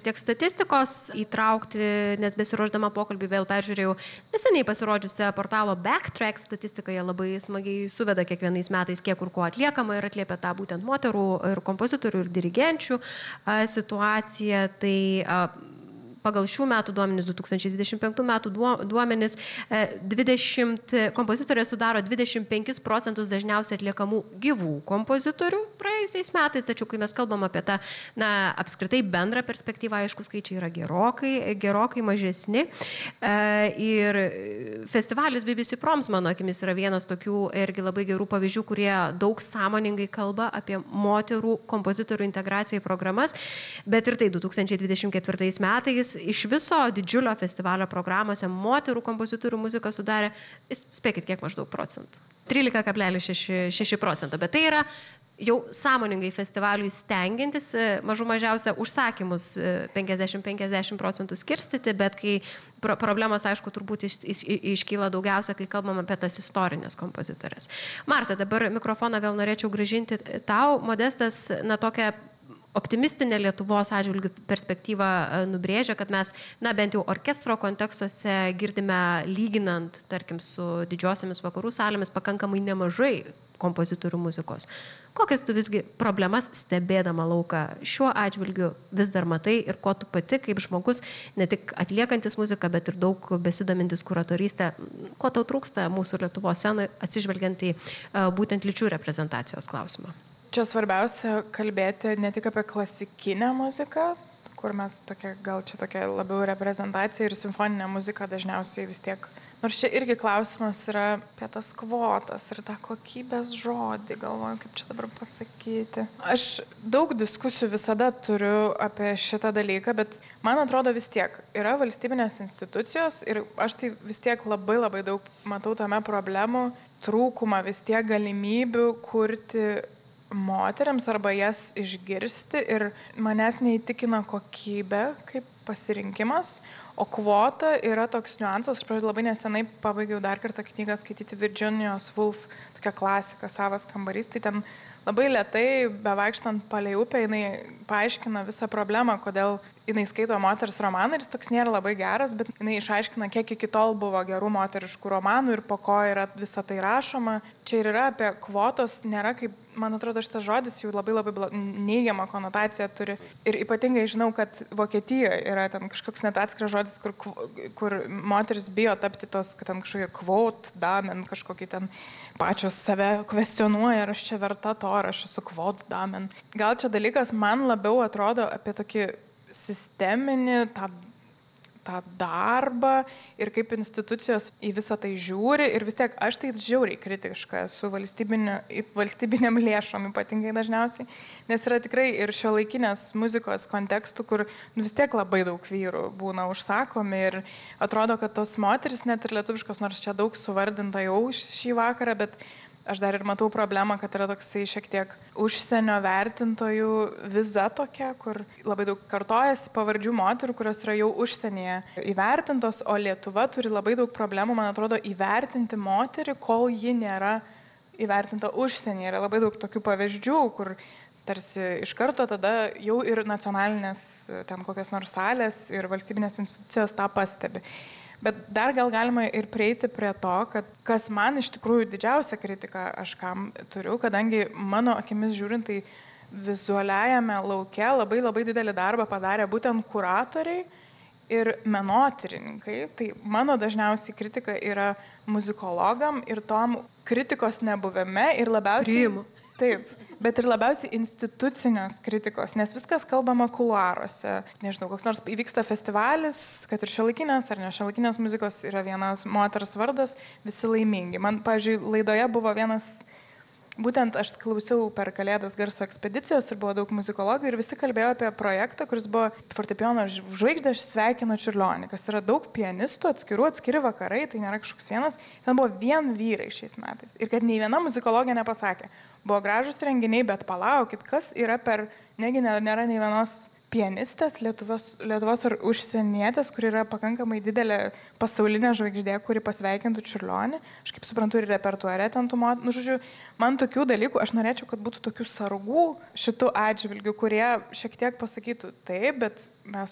tiek statistikos įtraukti, nes besiruošdama pokalbį vėl peržiūrėjau neseniai pasirodžiusią portalo Backtrack statistiką, jie labai smagiai suveda kiekvienais metais, kiek kur ko atliekama ir atliepia tą būtent moterų ir kompozitorių ir dirigenčių situaciją. Tai pagal šių metų duomenys, 2025 metų duomenys, 20 kompozitorės sudaro 25% dažniausiai atliekamų gyvų kompozitorių praėjusiais metais, tačiau kai mes kalbam apie tą, apskritai bendrą perspektyvą, aišku, skaičiai yra gerokai mažesni. Ir festivalis BBC Proms, mano akimis, yra vienas tokių irgi labai gerų pavyzdžių, kurie daug sąmoningai kalba apie moterų kompozitorių integraciją į programas, bet ir tai 2024 metais iš viso didžiulio festivalio programuose moterų kompozitorių muzika sudarė, spėkit, kiek maždaug procentų. 13,6%, bet tai yra jau sąmoningai festivaliui stengiantis mažiausia užsakymus 50% skirstyti, bet kai problemas, aišku, turbūt iškyla daugiausia, kai kalbam apie tas istorinės kompozitorės. Marta, dabar mikrofoną vėl norėčiau grąžinti tau. Modestas, tokią optimistinė Lietuvos atžvilgių perspektyva nubrėžia, kad mes, bent jau orkestro kontekstuose girdime, lyginant, tarkim, su didžiosiomis vakarų salėmis, pakankamai nemažai kompozitorių muzikos. Kokias tu visgi problemas stebėdama lauką šiuo atžvilgiu vis dar matai ir ko tu pati kaip žmogus, ne tik atliekantis muziką, bet ir daug besidomintis kuratorystę, ko tau trūksta mūsų Lietuvos scenoje, atsižvelgiant į būtent lyčių reprezentacijos klausimą? Čia svarbiausia kalbėti ne tik apie klasikinę muziką, kur mes gal čia tokia labiau reprezentacija ir simfoninė muzika dažniausiai vis tiek. Nors čia irgi klausimas yra apie tas kvotas ir tą kokybės žodį, galvoju, kaip čia dabar pasakyti. Aš daug diskusijų visada turiu apie šitą dalyką, bet man atrodo vis tiek yra valstybinės institucijos ir aš tai vis tiek labai daug matau tame problemų, trūkumą vis tiek galimybių kurti moteriams arba jas išgirsti ir manęs neįtikina kokybė kaip pasirinkimas, o kvota yra toks niuansas. Aš labai nesenai pabaigiau dar kartą knygą skaityti Virginios Woolf, tokia klasika, Savas kambarys, tai ten labai lėtai, bevaikštant palei upę, jinai paaiškina visą problemą, kodėl jinai skaito moters romaną ir jis toks nėra labai geras, bet jinai išaiškina, kiek iki tol buvo gerų moteriškų romanų ir po ko yra visą tai rašoma. Čia ir yra apie kvotos, nėra kaip, man atrodo, šitas žodis jau labai neigiamą konotaciją turi. Ir ypatingai žinau, kad Vokietijoje yra ten kažkoks net atskiras žodis, kur moteris bijo tapti tos, kad ten kažkokie kvot, damen, kažkokį ten pačios save kvestionuoja, ar aš čia verta to, ar aš esu kvot, damen. Gal čia dalykas man labiau atrodo apie tokį sisteminį tą darbą ir kaip institucijos į visą tai žiūri ir vis tiek aš tai žiauriai kritiška esu valstybiniam lėšom ypatingai dažniausiai, nes yra tikrai ir šiuolaikinės muzikos kontekstų, kur vis tiek labai daug vyrų būna užsakomi ir atrodo, kad tos moteris net ir lietuviškos, nors čia daug suvardinta jau šį vakarą, bet aš dar ir matau problemą, kad yra toksai šiek tiek užsienio vertintojų viza tokia, kur labai daug kartojasi pavardžių moterų, kurios yra jau užsienyje įvertintos, o Lietuva turi labai daug problemų, man atrodo, įvertinti moterį, kol ji nėra įvertinta užsienyje. Yra labai daug tokių pavyzdžių, kur tarsi iš karto tada jau ir nacionalinės ten kokios nors salės ir valstybinės institucijos tą pastebi. Bet dar gal galima ir prieiti prie to, kad kas man iš tikrųjų didžiausia kritika aš kam turiu, kadangi mano akimis žiūrint, tai vizualiajame lauke labai didelį darbą padarė būtent kuratoriai ir menotyrininkai. Tai mano dažniausiai kritika yra muzikologam ir tom kritikos nebuvime ir labiausiai... Taip, bet ir labiausiai institucinios kritikos, nes viskas kalbama kuluaruose. Nežinau, koks nors įvyksta festivalis, kad ir šiuolaikinės ar ne šiuolaikinės muzikos yra vienas moters vardas, visi laimingi. Man, pavyzdžiui, laidoje buvo vienas, būtent aš klausiau per Kalėdas garso ekspedicijos ir buvo daug muzikologų ir visi kalbėjo apie projektą, kuris buvo fortepijono žvaigždės sveikino Čiurlionį, kas yra daug pianistų, atskiri vakarai, tai nėra kažkoks vienas, ten buvo vien vyrai šiais metais. Ir kad nei viena muzikologė nepasakė, buvo gražus renginiai, bet palaukit, kas yra per, negi nėra nei vienos pianistės, Lietuvos ar užsienietės, kuri yra pakankamai didelė pasaulinė žvaigždė, kuri pasveikintų Čiurlionį. Aš kaip suprantu ir repertuare ten tų moterų. Žodžiu, man tokių dalykų, aš norėčiau, kad būtų tokių sargų šitų atžvilgių, kurie šiek tiek pasakytų taip, bet mes